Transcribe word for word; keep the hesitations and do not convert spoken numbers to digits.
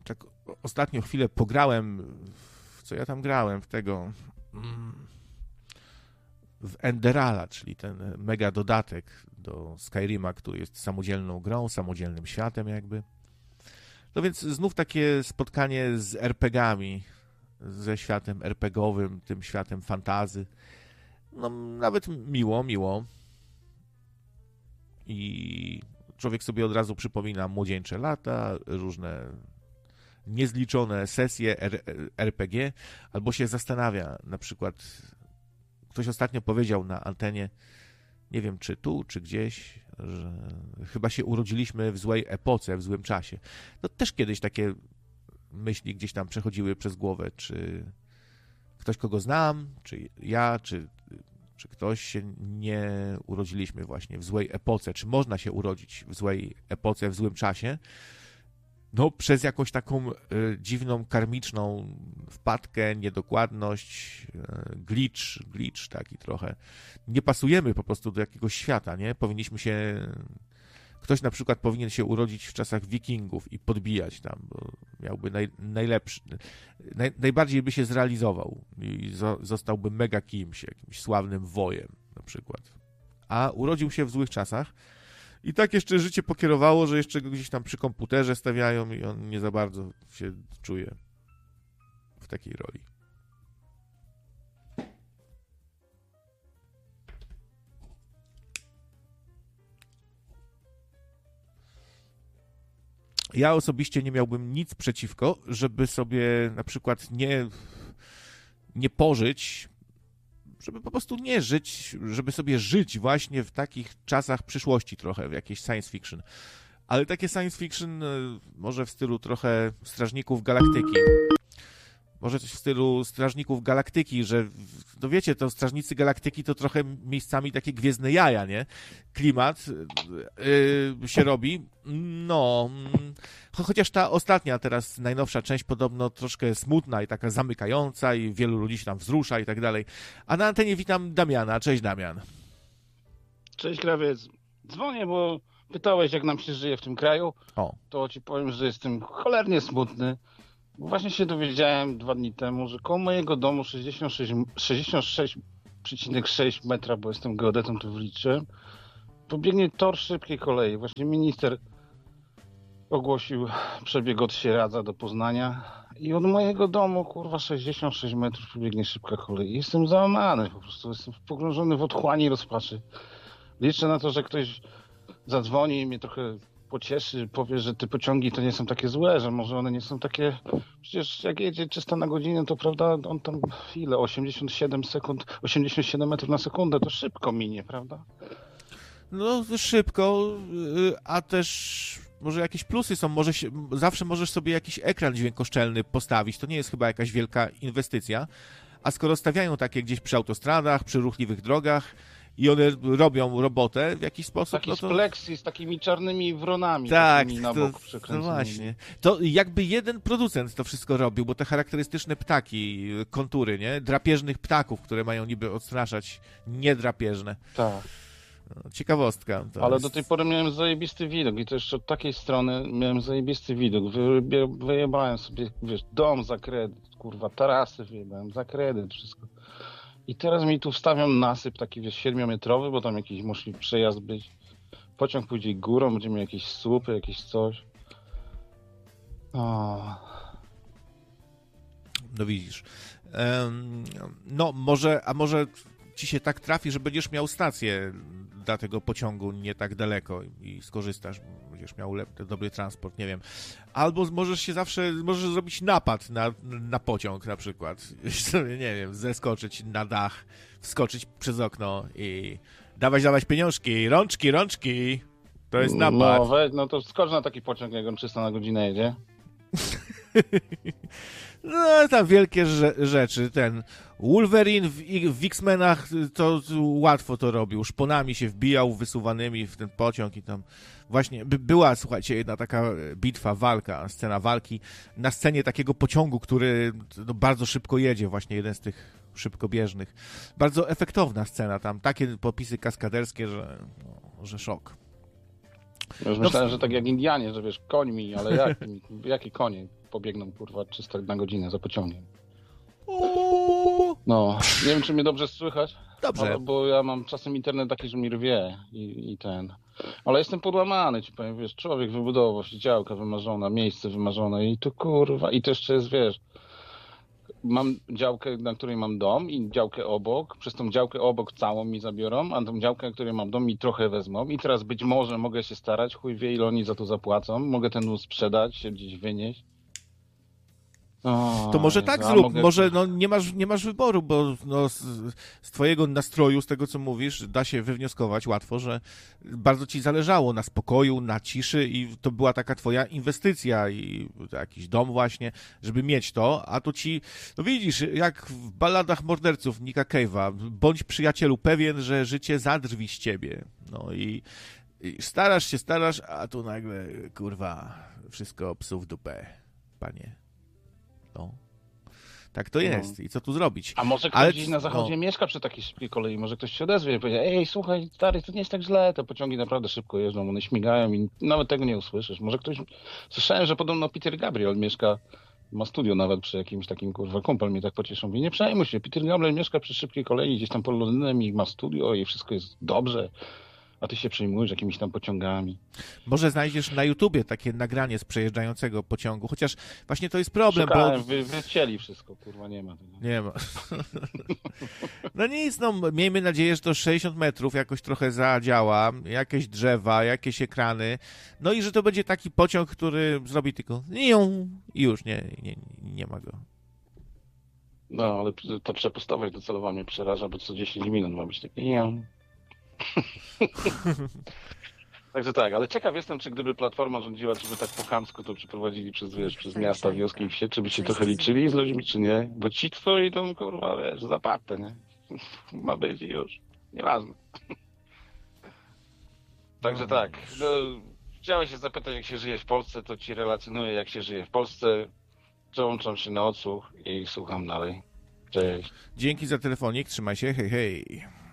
tak ostatnio chwilę pograłem, w co ja tam grałem, w tego, w Enderala, czyli ten mega dodatek do Skyrima, który jest samodzielną grą, samodzielnym światem jakby. No więc znów takie spotkanie z er pe gami, ze światem er pe gowym, tym światem fantazy. No nawet miło, miło. I człowiek sobie od razu przypomina młodzieńcze lata, różne niezliczone sesje er pe gie, albo się zastanawia, na przykład ktoś ostatnio powiedział na antenie, nie wiem czy tu, czy gdzieś, że chyba się urodziliśmy w złej epoce, w złym czasie. No też kiedyś takie myśli gdzieś tam przechodziły przez głowę, czy ktoś, kogo znam, czy ja, czy, czy ktoś się nie urodziliśmy właśnie w złej epoce, czy można się urodzić w złej epoce, w złym czasie, no przez jakąś taką y, dziwną, karmiczną wpadkę, niedokładność, y, glitch, glitch taki trochę. Nie pasujemy po prostu do jakiegoś świata, nie? Powinniśmy się... Ktoś na przykład powinien się urodzić w czasach wikingów i podbijać tam, bo miałby naj, najlepszy... Naj, najbardziej by się zrealizował i zo, zostałby mega kimś, jakimś sławnym wojem na przykład. A urodził się w złych czasach, i tak jeszcze życie pokierowało, że jeszcze go gdzieś tam przy komputerze stawiają i on nie za bardzo się czuje w takiej roli. Ja osobiście nie miałbym nic przeciwko, żeby sobie na przykład nie, nie pożyć, żeby po prostu nie żyć, żeby sobie żyć właśnie w takich czasach przyszłości trochę, w jakiejś science fiction. Ale takie science fiction może w stylu trochę Strażników Galaktyki. Może coś w stylu Strażników Galaktyki, że, no wiecie, to Strażnicy Galaktyki to trochę miejscami takie gwiezdne jaja, nie? Klimat yy, się robi. No, chociaż ta ostatnia teraz, najnowsza część podobno troszkę smutna i taka zamykająca i wielu ludzi się tam wzrusza i tak dalej. A na antenie witam Damiana. Cześć, Damian. Cześć, Krawiec. Dzwonię, bo pytałeś, jak nam się żyje w tym kraju. O. To ci powiem, że jestem cholernie smutny. Bo właśnie się dowiedziałem dwa dni temu, że koło mojego domu sześćdziesiąt sześć przecinek sześć metra, bo jestem geodetą, to wliczyłem, pobiegnie tor szybkiej kolei. Właśnie minister ogłosił przebieg od Sieradza do Poznania i od mojego domu, kurwa, sześćdziesiąt sześć metrów pobiegnie szybka kolej. Jestem załamany, po prostu jestem pogrążony w otchłani rozpaczy. Liczę na to, że ktoś zadzwoni i mnie trochę pocieszy, powie, że te pociągi to nie są takie złe, że może one nie są takie... Przecież jak jedzie trzysta na godzinę, to prawda, on tam ile? osiemdziesiąt siedem sekund, osiemdziesiąt siedem metrów na sekundę, to szybko minie, prawda? No szybko, a też może jakieś plusy są, może się, zawsze możesz sobie jakiś ekran dźwiękoszczelny postawić, to nie jest chyba jakaś wielka inwestycja, a skoro stawiają takie gdzieś przy autostradach, przy ruchliwych drogach, i one robią robotę w jakiś sposób. Taki no to... z pleksji, z takimi czarnymi wronami. Tak, na to, bok to właśnie. To jakby jeden producent to wszystko robił, bo te charakterystyczne ptaki, kontury, nie? Drapieżnych ptaków, które mają niby odstraszać niedrapieżne. Tak. No, ciekawostka. Ale jest... do tej pory miałem zajebisty widok i to jeszcze od takiej strony miałem zajebisty widok. Wy, wyjebałem sobie, wiesz, dom za kredyt, kurwa, tarasy wyjebałem za kredyt, wszystko. I teraz mi tu wstawią nasyp taki, wiesz, siedmiometrowy, bo tam jakiś musi przejazd być. Pociąg pójdzie górą, będzie miał jakieś słupy, jakieś coś. O. No widzisz. Um, no może, a może ci się tak trafi, że będziesz miał stację dla tego pociągu nie tak daleko i skorzystasz, będziesz miał lep- dobry transport, nie wiem. Albo możesz się zawsze, możesz zrobić napad na, na pociąg na przykład. Sobie, nie wiem, zeskoczyć na dach, wskoczyć przez okno i dawać, dawać pieniążki, rączki, rączki. To jest napad. No, we, no to skocz na taki pociąg, jak on trzysta na godzinę jedzie. No, tam wielkie rze- rzeczy. Ten Wolverine w, w X-Menach to, to łatwo to robił. Szponami się wbijał, wysuwanymi w ten pociąg i tam właśnie by, była, słuchajcie, jedna taka bitwa, walka, scena walki na scenie takiego pociągu, który no, bardzo szybko jedzie, właśnie jeden z tych szybkobieżnych. Bardzo efektowna scena tam, takie popisy kaskaderskie, że, no, że szok. Już myślałem, że tak jak Indianie, że wiesz, końmi, ale jak, jakie konie pobiegną, kurwa, trzysta na godzinę za pociągiem. No, nie wiem, czy mnie dobrze słychać. Dobrze. Ale, bo ja mam czasem internet taki, że mi rwie i, i ten. Ale jestem podłamany, ci powiem, wiesz, człowiek wybudował się, działka wymarzona, miejsce wymarzone i to kurwa, i to jeszcze jest, wiesz, mam działkę, na której mam dom i działkę obok, przez tą działkę obok całą mi zabiorą, a tą działkę, na której mam dom mi trochę wezmą i teraz być może mogę się starać, chuj wie ile oni za to zapłacą, mogę ten dół sprzedać, się gdzieś wynieść. O, to może tak zrób, mogę... może no, nie, masz, nie masz wyboru, bo no, z, z twojego nastroju, z tego co mówisz, da się wywnioskować łatwo, że bardzo ci zależało na spokoju, na ciszy i to była taka twoja inwestycja i jakiś dom właśnie, żeby mieć to, a tu ci, no widzisz, jak w balladach morderców Nicka Cave'a, bądź przyjacielu pewien, że życie zadrwi z ciebie, no i, i starasz się, starasz, a tu nagle, kurwa, wszystko psu w dupę, panie. No. Tak to jest. No. I co tu zrobić? A może ktoś Ale... gdzieś na zachodzie no. mieszka przy takiej szybkiej kolei, może ktoś się odezwie i powie, ej, słuchaj, stary, to nie jest tak źle, te pociągi naprawdę szybko jeżdżą, one śmigają i nawet tego nie usłyszysz. Może ktoś... Słyszałem, że podobno Peter Gabriel mieszka, ma studio nawet przy jakimś takim, kurwa, kumpel mnie tak pocieszą. Mówi, nie przejmuj się, Peter Gabriel mieszka przy szybkiej kolei, gdzieś tam pod Londynem i ma studio i wszystko jest dobrze. A ty się przejmujesz jakimiś tam pociągami. Może znajdziesz na YouTubie takie nagranie z przejeżdżającego pociągu, chociaż właśnie to jest problem, Szukałem, bo... wy, wycięli wszystko, kurwa, nie ma tego. Nie ma. No nic, no miejmy nadzieję, że to sześćdziesiąt metrów jakoś trochę zadziała, jakieś drzewa, jakieś ekrany, no i że to będzie taki pociąg, który zrobi tylko i już, nie, nie, nie ma go. No, ale to przepustowość docelowa mnie przeraża, bo co dziesięć minut ma być takie nie. Także tak, ale ciekaw jestem, czy gdyby Platforma rządziła, czy by tak po chamsku to przeprowadzili przez, wiesz, przez miasta, wioski i wsie, czy by się trochę liczyli z ludźmi, czy nie? Bo ci twoi to, kurwa, wiesz, zaparte, nie? Ma być i już. Nieważne. Także tak, no, chciałem się zapytać, jak się żyje w Polsce, to ci relacjonuję, jak się żyje w Polsce. Przełączam się na odsłuch i słucham dalej. Cześć. Dzięki za telefonik, trzymaj się, hej, hej.